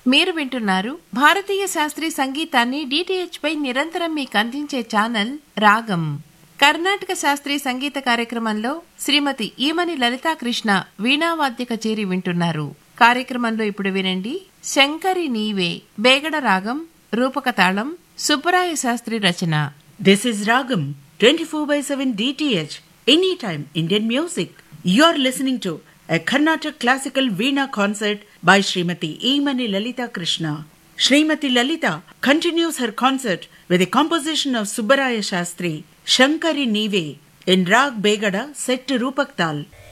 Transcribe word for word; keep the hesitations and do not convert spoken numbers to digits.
మీరు వింటున్నారు భారతీయ శాస్త్రీయ సంగీతాన్ని డిటిహెచ్ పై నిరంతరం మీకు అందించే ఛానల్ రాగం. కర్ణాటక శాస్త్రీయ సంగీత కార్యక్రమంలో శ్రీమతి ఈమని లలితాకృష్ణ వీణావాద్య కచేరి వింటున్నారు. కార్యక్రమంలో ఇప్పుడు వినండి శంకరి నీవే బేగడ రాగం రూపక తాళం సుబ్బరాయ శాస్త్రి రచన. This is Ragam twenty-four by seven D T H Anytime Indian Music. You are listening to a Carnatic classical Veena concert by Srimati Emani Lalita Krishna. Srimati Lalita continues her concert with a composition of Subbaraya Shastri, Shankari Nive, in Rag Begada set to Rupak Tal.